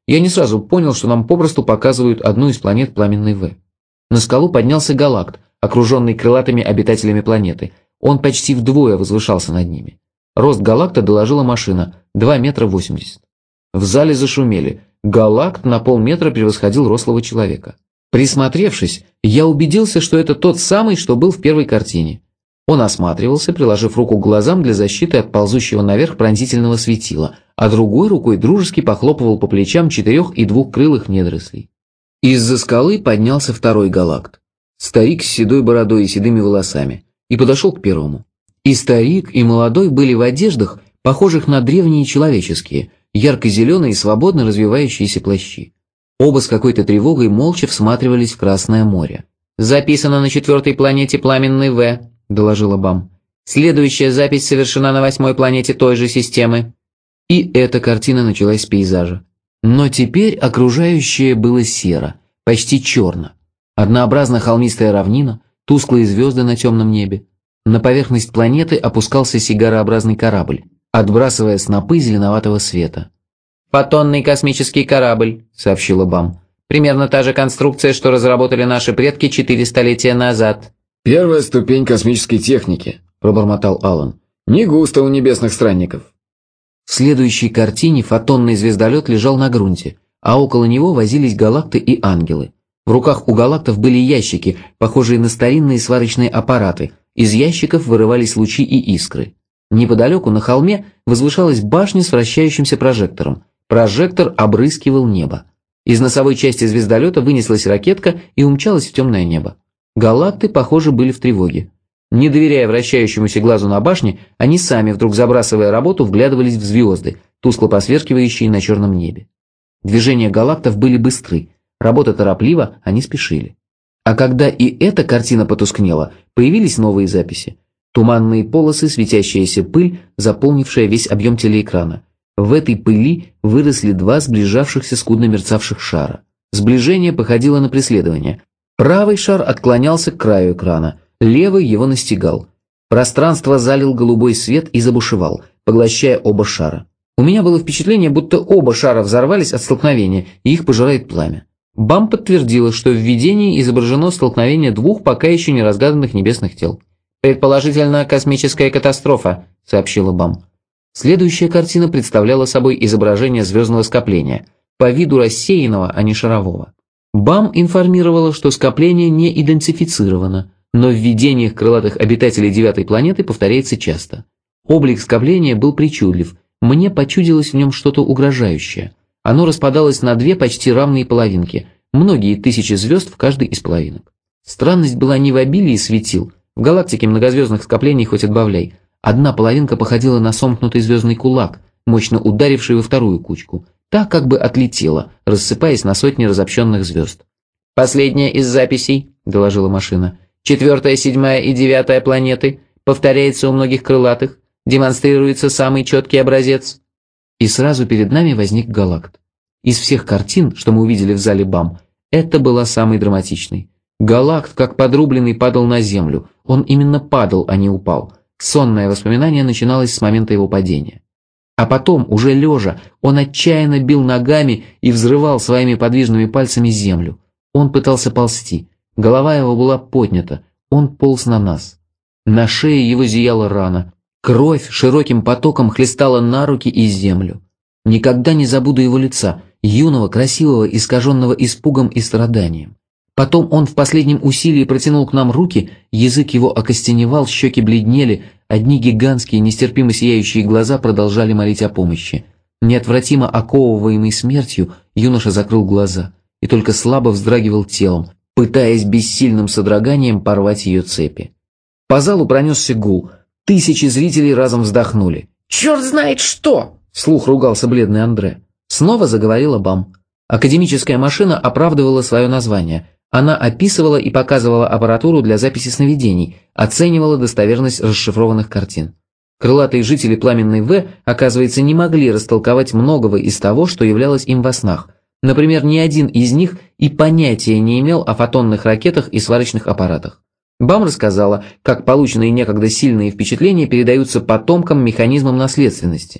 Я не сразу понял, что нам попросту показывают одну из планет пламенной В. На скалу поднялся галакт, окруженный крылатыми обитателями планеты. Он почти вдвое возвышался над ними. Рост галакта доложила машина – 2 метра 80. В зале зашумели. Галакт на полметра превосходил рослого человека. Присмотревшись, я убедился, что это тот самый, что был в первой картине. Он осматривался, приложив руку к глазам для защиты от ползущего наверх пронзительного светила, а другой рукой дружески похлопывал по плечам 4- и 2-крылых недорослей. Из-за скалы поднялся второй галакт. Старик с седой бородой и седыми волосами. И подошел к первому. И старик, и молодой были в одеждах, похожих на древние человеческие, ярко-зеленые и свободно развивающиеся плащи. Оба с какой-то тревогой молча всматривались в Красное море. «Записано на 4-й планете пламенной В», — доложила Бам. «Следующая запись совершена на 8-й планете той же системы». И эта картина началась с пейзажа. Но теперь окружающее было серо, почти черно. Однообразно холмистая равнина, тусклые звезды на темном небе. На поверхность планеты опускался сигарообразный корабль, отбрасывая снопы зеленоватого света. «Фотонный космический корабль», — сообщила Бам. «Примерно та же конструкция, что разработали наши предки 4 столетия назад». «Первая ступень космической техники», — пробормотал Алан. «Не густо у небесных странников». В следующей картине фотонный звездолет лежал на грунте, а около него возились галакты и ангелы. В руках у галактов были ящики, похожие на старинные сварочные аппараты. Из ящиков вырывались лучи и искры. Неподалеку на холме возвышалась башня с вращающимся прожектором. Прожектор обрыскивал небо. Из носовой части звездолета вынеслась ракетка и умчалась в темное небо. Галакты, похоже, были в тревоге. Не доверяя вращающемуся глазу на башне, они сами, вдруг забрасывая работу, вглядывались в звезды, тускло посверкивающие на черном небе. Движения галактов были быстры, работа тороплива, они спешили. А когда и эта картина потускнела, появились новые записи. Туманные полосы, светящаяся пыль, заполнившая весь объем телеэкрана. В этой пыли выросли 2 сближавшихся скудно мерцавших шара. Сближение походило на преследование. Правый шар отклонялся к краю экрана, левый его настигал. Пространство залил голубой свет и забушевал, поглощая оба шара. У меня было впечатление, будто оба шара взорвались от столкновения, и их пожирает пламя. Бам подтвердила, что в видении изображено столкновение 2 пока еще не разгаданных небесных тел. «Предположительно, космическая катастрофа», — сообщила Бам. Следующая картина представляла собой изображение звездного скопления, по виду рассеянного, а не шарового. Бам информировала, что скопление не идентифицировано, но в видениях крылатых обитателей 9-й планеты повторяется часто. Облик скопления был причудлив, мне почудилось в нем что-то угрожающее. Оно распадалось на 2 почти равные половинки, многие тысячи звезд в каждой из половинок. Странность была не в обилии светил, в галактике многозвездных скоплений хоть отбавляй. Одна половинка походила на сомкнутый звездный кулак, мощно ударивший во вторую кучку. Та как бы отлетела, рассыпаясь на сотни разобщенных звезд. «Последняя из записей», — доложила машина. 4-я, 7-я и 9-я планеты. Повторяется у многих крылатых. Демонстрируется самый четкий образец». И сразу перед нами возник галакт. Из всех картин, что мы увидели в зале Бам, это была самой драматичной. Галакт, как подрубленный, падал на землю. Он именно падал, а не упал. Сонное воспоминание начиналось с момента его падения. А потом, уже лежа, он отчаянно бил ногами и взрывал своими подвижными пальцами землю. Он пытался ползти. Голова его была поднята. Он полз на нас. На шее его зияла рана. Кровь широким потоком хлестала на руки и землю. Никогда не забуду его лица, юного, красивого, искаженного испугом и страданием. Потом он в последнем усилии протянул к нам руки, язык его окостеневал, щеки бледнели, одни гигантские, нестерпимо сияющие глаза продолжали молить о помощи. Неотвратимо оковываемый смертью, юноша закрыл глаза и только слабо вздрагивал телом, пытаясь бессильным содроганием порвать ее цепи. По залу пронесся гул. Тысячи зрителей разом вздохнули. «Черт знает что!» — вслух ругался бледный Андре. Снова заговорила Бам. Академическая машина оправдывала свое название. Она описывала и показывала аппаратуру для записи сновидений, оценивала достоверность расшифрованных картин. Крылатые жители пламенной В, оказывается, не могли растолковать многого из того, что являлось им во снах. Например, ни один из них и понятия не имел о фотонных ракетах и сварочных аппаратах. Бам рассказала, как полученные некогда сильные впечатления передаются потомкам механизмом наследственности.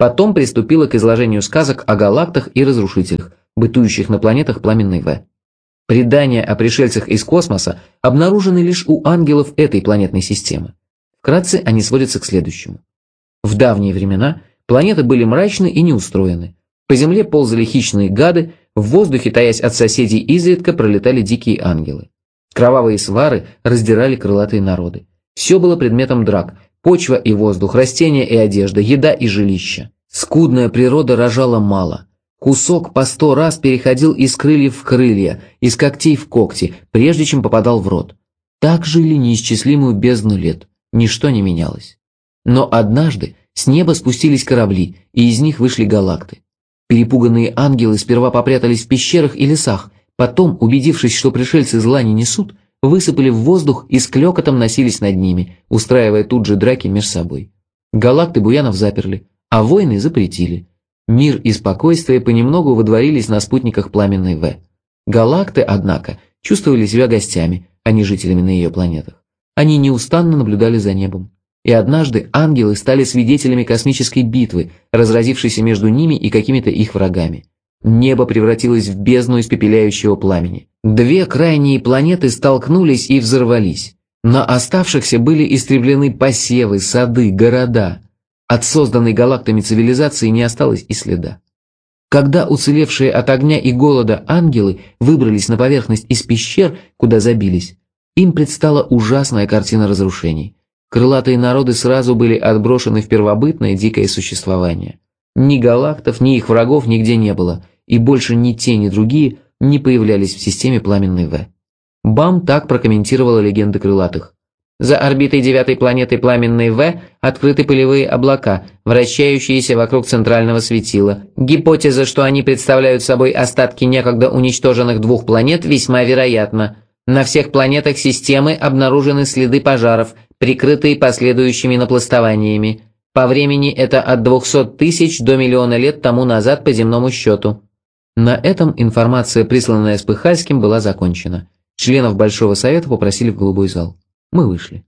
Потом приступила к изложению сказок о галактах и разрушителях, бытующих на планетах пламенной В. Предания о пришельцах из космоса обнаружены лишь у ангелов этой планетной системы. Вкратце они сводятся к следующему. В давние времена планеты были мрачны и неустроены. По земле ползали хищные гады, в воздухе, таясь от соседей, изредка пролетали дикие ангелы. Кровавые свары раздирали крылатые народы. Все было предметом драк: почва и воздух, растения и одежда, еда и жилища. Скудная природа рожала мало. Кусок по 100 раз переходил из крыльев в крылья, из когтей в когти, прежде чем попадал в рот. Так жили неисчислимую бездну лет. Ничто не менялось. Но однажды с неба спустились корабли, и из них вышли галакты. Перепуганные ангелы сперва попрятались в пещерах и лесах, потом, убедившись, что пришельцы зла не несут, высыпали в воздух и с клёкотом носились над ними, устраивая тут же драки меж собой. Галакты буянов заперли, а войны запретили. Мир и спокойствие понемногу водворились на спутниках пламенной В. Галакты, однако, чувствовали себя гостями, а не жителями на ее планетах. Они неустанно наблюдали за небом. И однажды ангелы стали свидетелями космической битвы, разразившейся между ними и какими-то их врагами. Небо превратилось в бездну испепеляющего пламени. Две крайние планеты столкнулись и взорвались. На оставшихся были истреблены посевы, сады, города. От созданной галактами цивилизации не осталось и следа. Когда уцелевшие от огня и голода ангелы выбрались на поверхность из пещер, куда забились, им предстала ужасная картина разрушений. Крылатые народы сразу были отброшены в первобытное дикое существование. Ни галактов, ни их врагов нигде не было, и больше ни те, ни другие не появлялись в системе пламенной В. Бам так прокомментировала легенды крылатых. За орбитой 9-й планеты пламенной В открыты пылевые облака, вращающиеся вокруг центрального светила. Гипотеза, что они представляют собой остатки некогда уничтоженных 2 планет, весьма вероятна. На всех планетах системы обнаружены следы пожаров, прикрытые последующими напластованиями. По времени это от 200 тысяч до миллиона лет тому назад по земному счету. На этом информация, присланная Спыхальским, была закончена. Членов Большого Совета попросили в голубой зал. Мы вышли.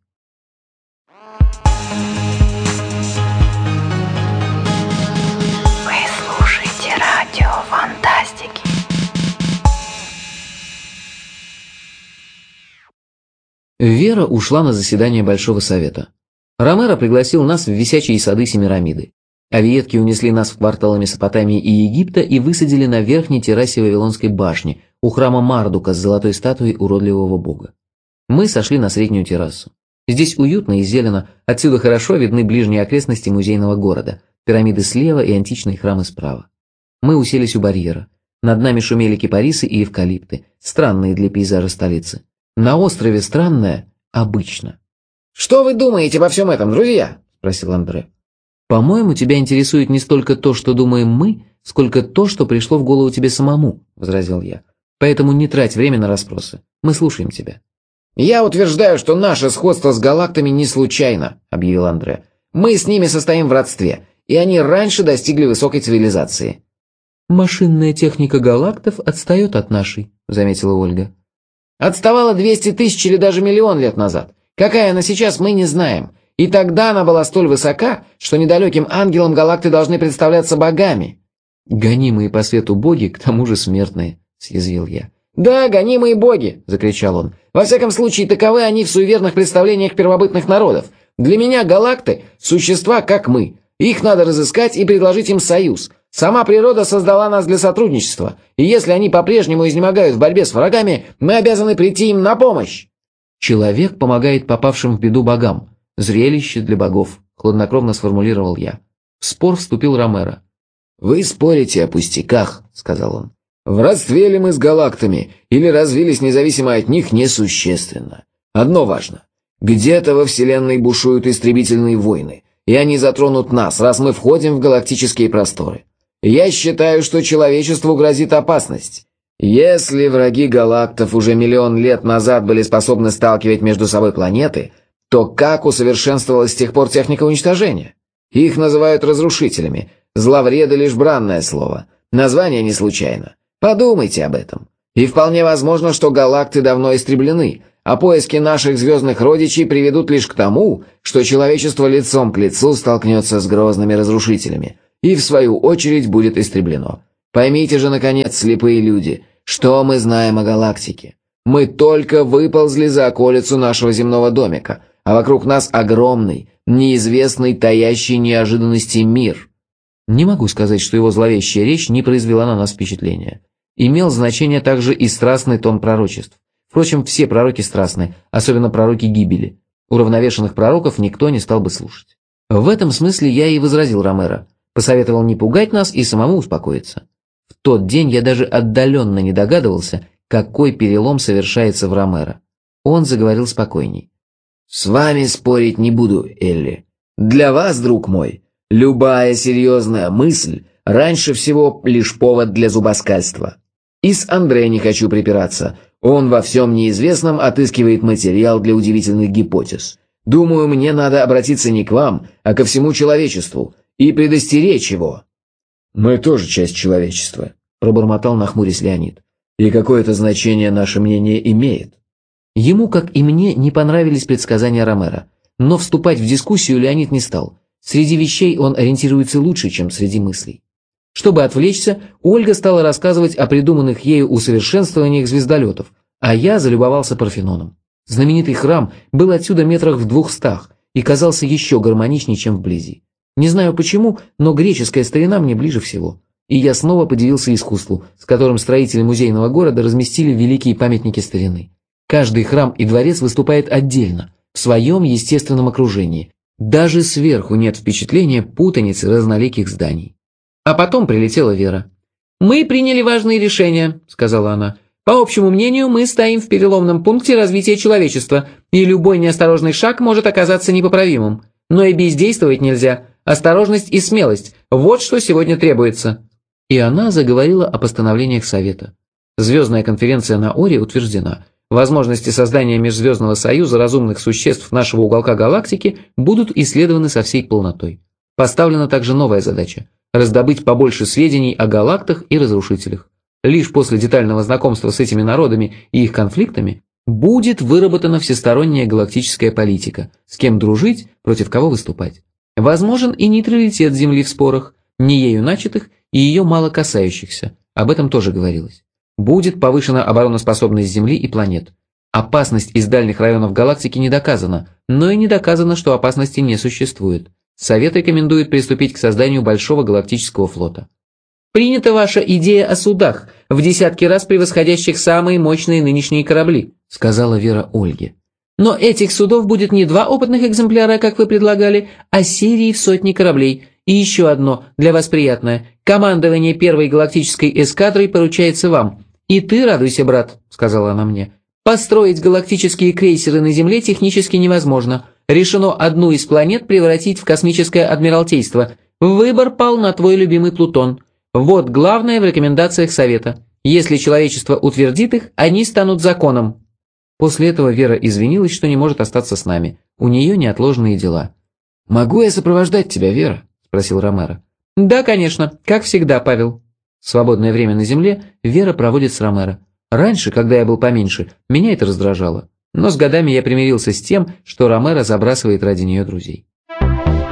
Вы слушаете радио Фантастики. Вера ушла на заседание Большого Совета. Ромеро пригласил нас в висячие сады Семирамиды. Авиетки унесли нас в кварталы Месопотамии и Египта и высадили на верхней террасе Вавилонской башни, у храма Мардука с золотой статуей уродливого бога. Мы сошли на среднюю террасу. Здесь уютно и зелено, отсюда хорошо видны ближние окрестности музейного города, пирамиды слева и античные храмы справа. Мы уселись у барьера. Над нами шумели кипарисы и эвкалипты, странные для пейзажа столицы. На острове странное обычно. «Что вы думаете обо всем этом, друзья?» – спросил Андре. «По-моему, тебя интересует не столько то, что думаем мы, сколько то, что пришло в голову тебе самому», – возразил я. «Поэтому не трать время на расспросы. Мы слушаем тебя». «Я утверждаю, что наше сходство с галактами не случайно», – объявил Андре. «Мы с ними состоим в родстве, и они раньше достигли высокой цивилизации». «Машинная техника галактов отстает от нашей», – заметила Ольга. «Отставала 200 тысяч или даже миллион лет назад. Какая она сейчас, мы не знаем. И тогда она была столь высока, что недалеким ангелам галакты должны представляться богами». «Гонимые по свету боги, к тому же смертные», – съязвил я. «Да, гонимые боги!» – закричал он. «Во всяком случае, таковы они в суеверных представлениях первобытных народов. Для меня галакты – существа, как мы. Их надо разыскать и предложить им союз. Сама природа создала нас для сотрудничества, и если они по-прежнему изнемогают в борьбе с врагами, мы обязаны прийти им на помощь». «Человек помогает попавшим в беду богам. Зрелище для богов», – хладнокровно сформулировал я. В спор вступил Ромеро. «Вы спорите о пустяках», – сказал он. «В родстве ли мы с галактами, или развились независимо от них, несущественно. Одно важно. Где-то во Вселенной бушуют истребительные войны, и они затронут нас, раз мы входим в галактические просторы. Я считаю, что человечеству грозит опасность. Если враги галактов уже миллион лет назад были способны сталкивать между собой планеты, то как усовершенствовалась с тех пор техника уничтожения? Их называют разрушителями. Зловреды — лишь бранное слово. Название не случайно. Подумайте об этом. И вполне возможно, что галакты давно истреблены, а поиски наших звездных родичей приведут лишь к тому, что человечество лицом к лицу столкнется с грозными разрушителями. и в свою очередь будет истреблено. Поймите же, наконец, слепые люди, что мы знаем о галактике. Мы только выползли за околицу нашего земного домика, а вокруг нас огромный, неизвестный, таящий неожиданности мир». Не могу сказать, что его зловещая речь не произвела на нас впечатления. Имел значение также и страстный тон пророчеств. Впрочем, все пророки страстны, особенно пророки гибели. Уравновешенных пророков никто не стал бы слушать. В этом смысле я и возразил Ромеро. Посоветовал не пугать нас и самому успокоиться. В тот день я даже отдаленно не догадывался, какой перелом совершается в Ромеро. Он заговорил спокойней. «С вами спорить не буду, Элли. Для вас, друг мой, любая серьезная мысль раньше всего лишь повод для зубоскальства. И с Андре не хочу припираться. Он во всем неизвестном отыскивает материал для удивительных гипотез. Думаю, мне надо обратиться не к вам, а ко всему человечеству и предостеречь его». «Мы тоже часть человечества», – пробормотал нахмурясь Леонид. «И какое-то значение наше мнение имеет». Ему, как и мне, не понравились предсказания Ромеро, но вступать в дискуссию Леонид не стал. Среди вещей он ориентируется лучше, чем среди мыслей. Чтобы отвлечься, Ольга стала рассказывать о придуманных ею усовершенствованиях звездолетов, а я залюбовался Парфеноном. Знаменитый храм был отсюда метрах в 200 и казался еще гармоничнее, чем вблизи. Не знаю почему, но греческая старина мне ближе всего. И я снова подивился искусству, с которым строители музейного города разместили великие памятники старины. Каждый храм и дворец выступает отдельно, в своем естественном окружении. Даже сверху нет впечатления путаницы разноликих зданий. А потом прилетела Вера. «Мы приняли важные решения», — сказала она. «По общему мнению, мы стоим в переломном пункте развития человечества, и любой неосторожный шаг может оказаться непоправимым. Но и бездействовать нельзя. Осторожность и смелость – вот что сегодня требуется». И она заговорила о постановлениях Совета. Звездная конференция на Оре утверждена. Возможности создания межзвездного союза разумных существ нашего уголка галактики будут исследованы со всей полнотой. Поставлена также новая задача – раздобыть побольше сведений о галактах и разрушителях. Лишь после детального знакомства с этими народами и их конфликтами будет выработана всесторонняя галактическая политика, с кем дружить, против кого выступать. Возможен и нейтралитет Земли в спорах, не ею начатых и ее мало касающихся, об этом тоже говорилось. Будет повышена обороноспособность Земли и планет. Опасность из дальних районов галактики не доказана, но и не доказано, что опасности не существует. Совет рекомендует приступить к созданию большого галактического флота. «Принята ваша идея о судах, в десятки раз превосходящих самые мощные нынешние корабли», — сказала Вера Ольге. «Но этих судов будет не 2 опытных экземпляра, как вы предлагали, а серии в сотни кораблей. И еще одно, для вас приятное. Командование первой галактической эскадрой поручается вам. И ты радуйся, брат», — сказала она мне. «Построить галактические крейсеры на Земле технически невозможно. Решено одну из планет превратить в космическое адмиралтейство. Выбор пал на твой любимый Плутон. Вот главное в рекомендациях Совета. Если человечество утвердит их, они станут законом». После этого Вера извинилась, что не может остаться с нами. У нее неотложные дела. «Могу я сопровождать тебя, Вера?» – спросил Ромеро. «Да, конечно, как всегда, Павел». Свободное время на Земле Вера проводит с Ромеро. Раньше, когда я был поменьше, меня это раздражало. Но с годами я примирился с тем, что Ромеро забрасывает ради нее друзей.